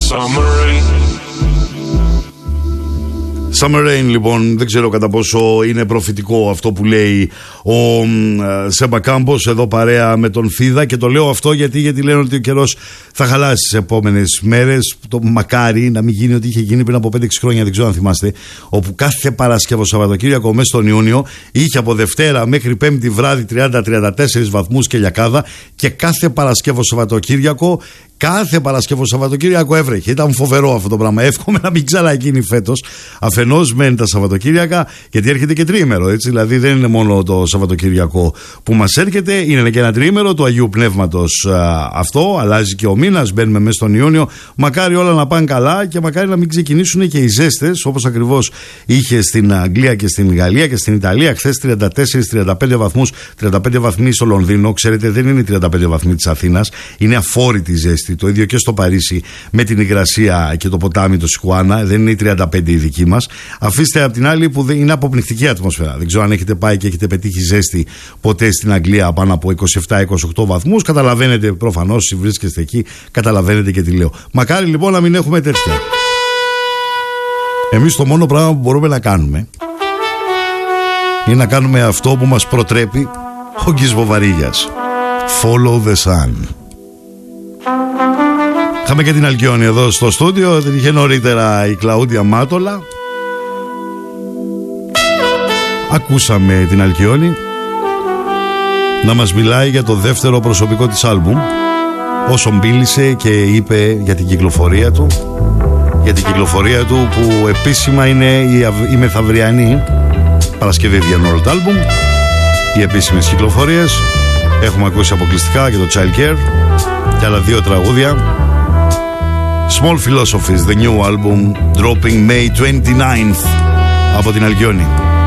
Summer Rain, λοιπόν, δεν ξέρω κατά πόσο είναι προφητικό αυτό που λέει ο Σέμπα Κάμπος εδώ παρέα με τον Φίδα, και το λέω αυτό γιατί λένε ότι ο καιρός θα χαλάσει τις επόμενες μέρες. Το μακάρι να μην γίνει ότι είχε γίνει πριν από 5-6 χρόνια, δεν ξέρω αν θυμάστε, όπου κάθε Παρασκευό Σαββατοκύριακο μέσα στον Ιούνιο είχε από Δευτέρα μέχρι Πέμπτη βράδυ 30-34 βαθμούς και λιακάδα, και κάθε Παρασκευό Σαββατοκύριακο έβρεχε. Ήταν φοβερό αυτό το πράγμα. Εύχομαι να μην ξαναγίνει φέτος. Αφενός μεν τα Σαββατοκύριακα, γιατί έρχεται και τριήμερο, έτσι. Δηλαδή δεν είναι μόνο το Σαββατοκύριακο που μας έρχεται, είναι και ένα τριήμερο του Αγίου Πνεύματος αυτό. Αλλάζει και ο μήνας, μπαίνουμε μέσα στον Ιούνιο. Μακάρι όλα να πάνε καλά και μακάρι να μην ξεκινήσουν και οι ζέστες, όπως ακριβώς είχε στην Αγγλία και στην Γαλλία και στην Ιταλία. Χθες 34-35 βαθμούς, 35 βαθμοί στο Λονδίνο. Ξέρετε, δεν είναι οι 35 βαθμοί της Αθήνας, είναι αφόρητη ζέστη. Το ίδιο και στο Παρίσι με την υγρασία και το ποτάμι το Σικουάνα, δεν είναι οι 35 οι δικοί μας. Αφήστε απ' την άλλη που είναι αποπνικτική ατμόσφαιρα. Δεν ξέρω αν έχετε πάει και έχετε πετύχει ζέστη ποτέ στην Αγγλία πάνω από 27-28 βαθμούς. Καταλαβαίνετε προφανώς, όσοι βρίσκεστε εκεί, καταλαβαίνετε και τι λέω. Μακάρι λοιπόν να μην έχουμε τέτοια. Εμείς το μόνο πράγμα που μπορούμε να κάνουμε είναι να κάνουμε αυτό που μας προτρέπει ο Γκης Βοβαρίγιας. Follow the sun. Είχαμε και την Αλκιόνη εδώ στο στούντιο, την είχε νωρίτερα η Κλαούντια Μάτολα. Ακούσαμε την Αλκιόνη να μας μιλάει για το δεύτερο προσωπικό της άλμπουμ, όσο μίλησε και είπε για την κυκλοφορία του, που επίσημα είναι η μεθαυριανή Παρασκευή βγαίνουν όλο το άλμπουμ, οι επίσημες κυκλοφορίες. Έχουμε ακούσει αποκλειστικά και το Child Care και άλλα 2 τραγούδια. Small Philosophies, the new album, dropping May 29th από την Αλκιόνη.